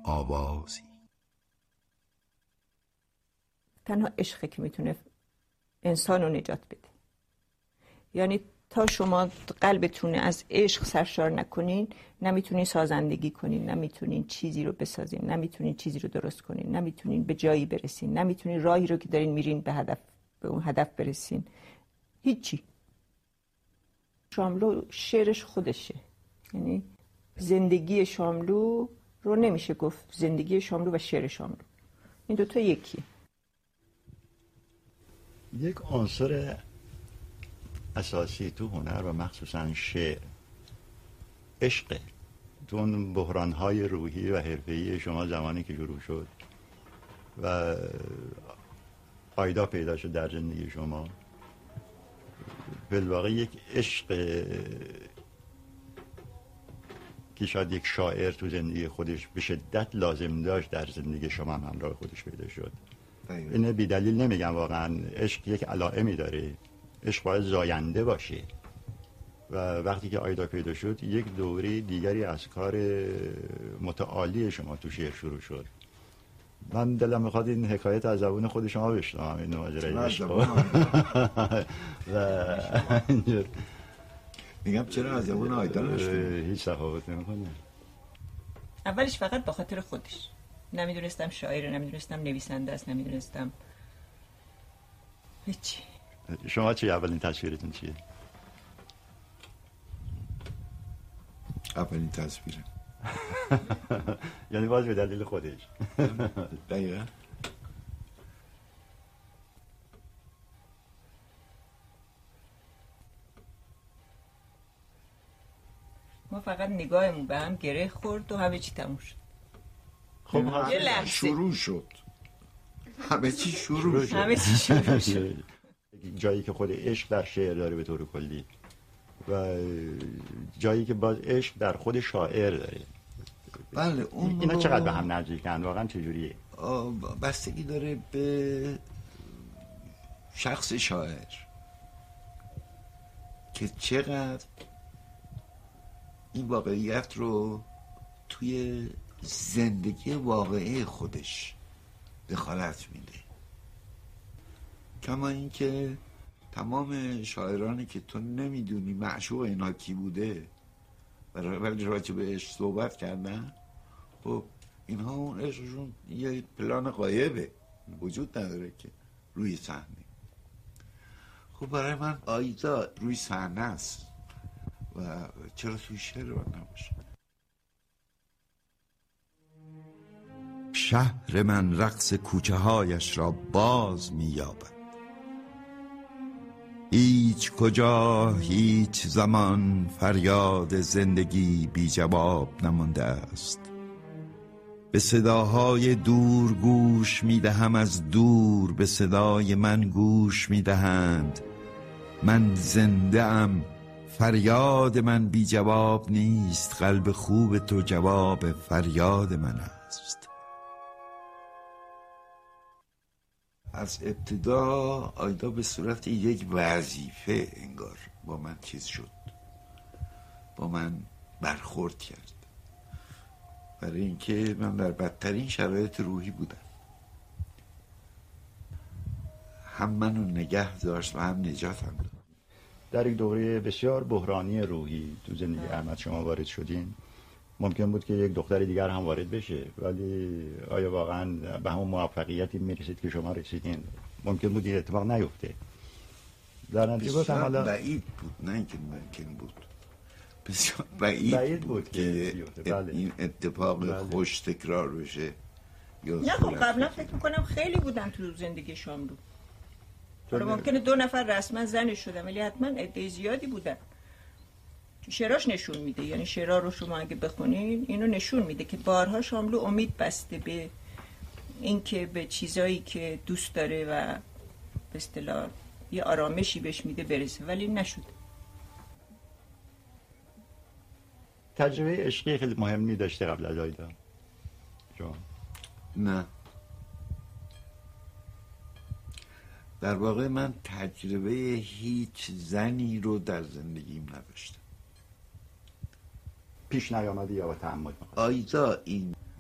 آوازی. تنها عشقی که میتونه انسان رو نجات بده. یعنی تا شما قلبتون از عشق سرشار نکنین، نمیتونین سازندگی کنین، نمیتونین چیزی رو بسازین، نمیتونین چیزی رو درست کنین، نمیتونین به جایی برسین، نمیتونین راهی رو که دارین میرین به اون هدف برسین. هیچی. شاملو شعرش خودشه. یعنی زندگی شاملو رو نمیشه گفت زندگی شاملو و شعر شاملو. این دوتا یکیه. یک عنصر اساسی تو هنر و مخصوصا شعر عشقه. تو اون بحران‌های روحی و حرفه‌ای شما زمانی که شروع شد و آیدا پیدا شد در زندگی شما، بالواقع یک عشق که شاید یک شاعر تو زندگی خودش به شدت لازم داشت در زندگی شما هم همراه خودش پیدا شد. اینه بی دلیل نمیگم، واقعا عشق یک علائمی داره. عشق باید زاینده باشه و وقتی که آیدا پیدا شد یک دوره دیگری از کار متعالی شما تو شعر شروع شد. من دلم میخواد این حکایت از زبون خود شما بشنوم، این ماجرای عشق و میگم چرا از زبون آیدا نشنویم؟ هیچ تفاوت نمیکنه. اولش فقط به خاطر خودش. نمیدونستم شاعره، نمیدونستم نویسنده است، نمیدونستم هیچی. شما چی اولین تصویرتون چیه؟ اولین تصویرم یعنی باز به دلیل خودش. دقیقا. ما فقط نگاهمون به هم گره خورد و همه چی تموم شد. خب یه لحظه شروع شد، همه چی شروع شد. همه چی شروع شد. جایی که خود عشق در شعر داره به طور کلی و جایی که باز عشق در خود شاعر داره. بله اون اینا چقدر به هم نزدیکن واقعا؟ چجوریه؟ بستگی داره به شخص شاعر که چقدر این واقعیت رو توی زندگی واقعی خودش دخالت میده. کما اینکه تمام شاعرانی که تو نمیدونی معشوق اینا کی بوده ولی راجع به عشق صحبت کردن، خب اینها اون عشقشون یه پلان غایبه، وجود نداره که روی صحنه. خب برای من آیدا روی صحنه است و چرا توی شعر نباشه؟ شهر من رقص کوچه هایش را باز می یابد. هیچ کجا هیچ زمان فریاد زندگی بی جواب نمانده است. به صداهای دور گوش می دهم، از دور به صدای من گوش می دهند. من زنده ام، فریاد من بی جواب نیست. قلب خوب تو جواب فریاد من است. از ابتدا آیدا به صورت یک وظیفه انگار با من چیز شد، با من برخورد کرد، برای اینکه من در بدترین شرایط روحی بودم. هم منو نگه داشت و هم نجاتم داد. در یک دوره بسیار بحرانی روحی تو زندگی احمد شما وارد شدین. ممکن بود که یک دختر دیگر هم وارد بشه، ولی آیا واقعا به همون موفقیتی میرسید که شما رسیدین؟ ممکن بود این اتفاق نیفته. در نتیجه بسیار حالا بعید بود، نه اینکه ممکن بود، بسیار بعید بود که بله. این اتفاق بله. خوش تکرار بشه. نه خب قبلا فکر میکنم خیلی بودن تو زندگی شاملو. حالا ممکنه 2 نفر رسما زنش شدن ولی حتما عده زیادی بودن. شعراش نشون میده، یعنی شعرها رو شما اگه بخونین اینو نشون میده که بارها شاملو امید بسته به اینکه به چیزایی که دوست داره و به اصطلاح یه آرامشی بهش میده برسه، ولی نشد. تجربه عشقی خیلی مهمی داشته قبل از آیدا شما؟ نه، در واقع من تجربه هیچ زنی رو در زندگیم نداشتم. پیش نیامده یا با تعمد؟ آیدا این